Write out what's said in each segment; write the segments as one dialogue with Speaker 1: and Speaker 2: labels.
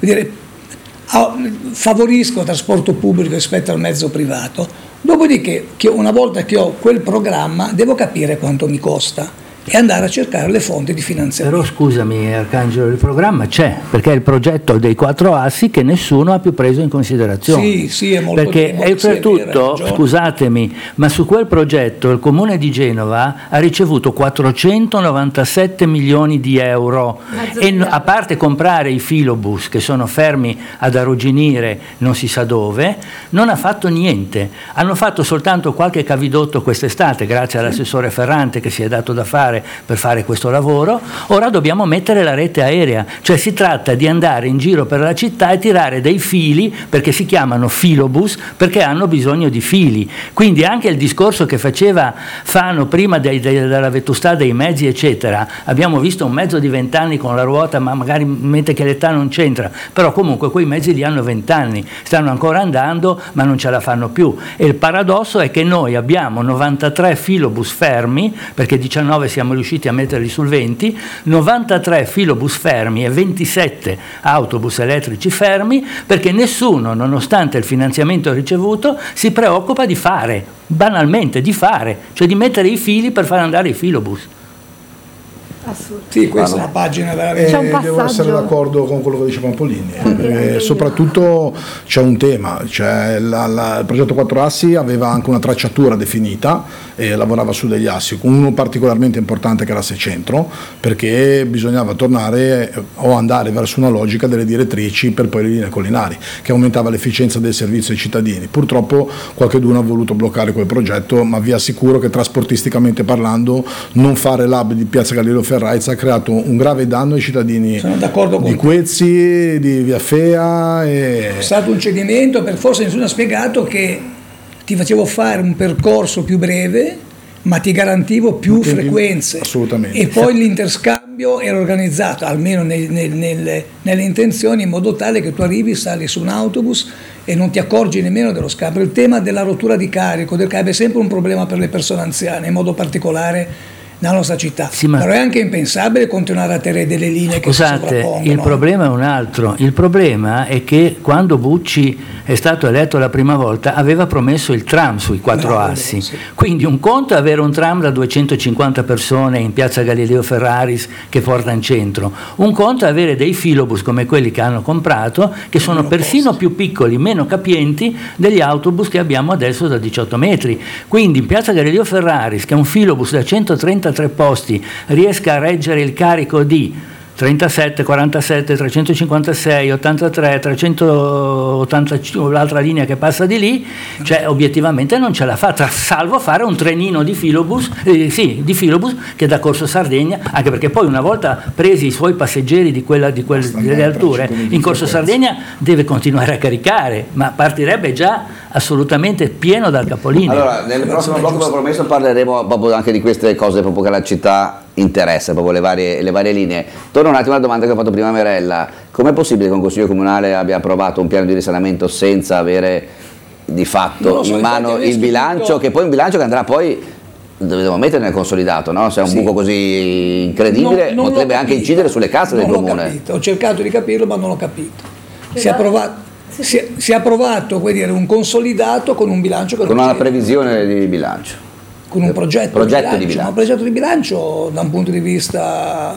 Speaker 1: dire, favorisco il trasporto pubblico rispetto al mezzo privato, dopodiché una volta che ho quel programma devo capire quanto mi costa e andare a cercare le fonti di finanziamento.
Speaker 2: Però scusami Arcangelo, il programma c'è, perché è il progetto dei 4 assi che nessuno ha più preso in considerazione.
Speaker 1: Sì, è molto
Speaker 2: perché oltretutto, scusatemi, ma su quel progetto il Comune di Genova ha ricevuto 497 milioni di euro e a parte comprare i filobus che sono fermi ad arrugginire non si sa dove, non ha fatto niente. Hanno fatto soltanto qualche cavidotto quest'estate grazie all'assessore Ferrante che si è dato da fare per fare questo lavoro. Ora dobbiamo mettere la rete aerea, cioè si tratta di andare in giro per la città e tirare dei fili, perché si chiamano filobus perché hanno bisogno di fili. Quindi anche il discorso che faceva Fano prima della vetustà dei mezzi eccetera, abbiamo visto un mezzo di 20 anni con la ruota, ma magari mette che l'età non c'entra, però comunque quei mezzi lì hanno 20 anni, stanno ancora andando ma non ce la fanno più, e il paradosso è che noi abbiamo 93 filobus fermi, perché 19 siamo riusciti a metterli sul 20, 93 filobus fermi e 27 autobus elettrici fermi, perché nessuno, nonostante il finanziamento ricevuto, si preoccupa di fare, banalmente di fare, cioè di mettere i fili per far andare i filobus.
Speaker 1: Sì, questa è una pagina veramente.
Speaker 3: Devo essere d'accordo con quello che dice Pampolini, perché soprattutto c'è un tema, cioè il progetto 4 assi aveva anche una tracciatura definita e lavorava su degli assi, con uno particolarmente importante che era l'asse centro, perché bisognava tornare o andare verso una logica delle direttrici per poi le linee collinari, che aumentava l'efficienza del servizio ai cittadini. Purtroppo qualcuno ha voluto bloccare quel progetto, ma vi assicuro che trasportisticamente parlando non fare l'hub di Piazza Galileo Ferraez ha creato un grave danno ai cittadini di Quezzi, di Via Fea. È
Speaker 1: stato un cedimento, per forse nessuno ha spiegato che ti facevo fare un percorso più breve ma ti garantivo più frequenze.
Speaker 3: Assolutamente.
Speaker 1: E poi l'interscambio era organizzato, almeno nelle intenzioni, in modo tale che tu arrivi, sali su un autobus e non ti accorgi nemmeno dello scambio. Il tema della rottura di carico del carico è sempre un problema per le persone anziane, in modo particolare nella nostra città, sì, però è anche impensabile continuare a tenere delle linee che si sovrappongono.
Speaker 2: Il problema è un altro. Il problema è che quando Bucci è stato eletto la prima volta aveva promesso il tram sui 4 assi, sì. Quindi un conto è avere un tram da 250 persone in piazza Galileo Ferraris che porta in centro, un conto è avere dei filobus come quelli che hanno comprato, che sono persino più piccoli, meno capienti degli autobus che abbiamo adesso da 18 metri. Quindi in piazza Galileo Ferraris, che è un filobus da 133 posti, riesca a reggere il carico di 37, 47, 356, 83, 385, l'altra linea che passa di lì, cioè obiettivamente non ce la fa, salvo fare un trenino di filobus, di filobus che da Corso Sardegna, anche perché poi una volta presi i suoi passeggeri delle alture, in Corso Sardegna deve continuare a caricare, ma partirebbe già assolutamente pieno dal capolinea.
Speaker 4: Allora, nel prossimo blocco che ho promesso parleremo proprio anche di queste cose proprio che la città interessa, proprio le varie linee. Torno un attimo alla domanda che ho fatto prima a Merella: com'è possibile che un consiglio comunale abbia approvato un piano di risanamento senza avere di fatto in mano il bilancio, che poi un bilancio che andrà poi dobbiamo mettere nel consolidato, no? Se è un buco così incredibile non potrebbe anche incidere sulle casse del comune.
Speaker 1: Ho cercato di capirlo ma non l'ho capito. Si è approvato un consolidato con un bilancio che
Speaker 4: con una previsione di bilancio,
Speaker 1: con un progetto di bilancio. Un progetto di bilancio da un punto di vista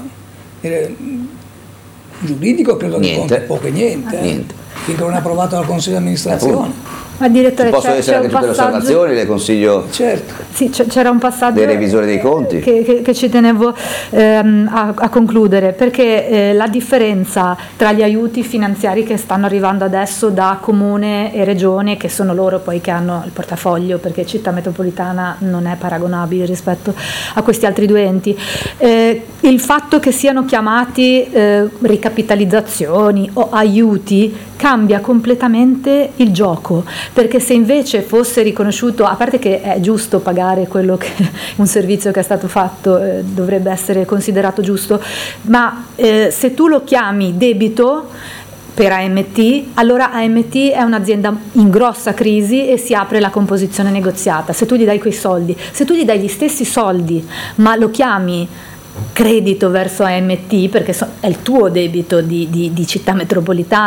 Speaker 1: giuridico credo che conti poco e niente. Finché non è approvato dal Consiglio di amministrazione.
Speaker 5: Ma direttore,
Speaker 4: possono essere anche tutte le osservazioni, le consiglio.
Speaker 1: Certo.
Speaker 5: Sì, c'era un passaggio
Speaker 4: dei revisori dei conti
Speaker 5: che ci tenevo a concludere, perché la differenza tra gli aiuti finanziari che stanno arrivando adesso da comune e regione, che sono loro poi che hanno il portafoglio, perché città metropolitana non è paragonabile rispetto a questi altri due enti, il fatto che siano chiamati ricapitalizzazioni o aiuti cambia completamente il gioco, perché se invece fosse riconosciuto, a parte che è giusto pagare quello che un servizio che è stato fatto dovrebbe essere considerato giusto, ma se tu lo chiami debito per AMT, allora AMT è un'azienda in grossa crisi e si apre la composizione negoziata. Se tu gli dai quei soldi, se tu gli dai gli stessi soldi ma lo chiami credito verso AMT, perché è il tuo debito di città metropolitana,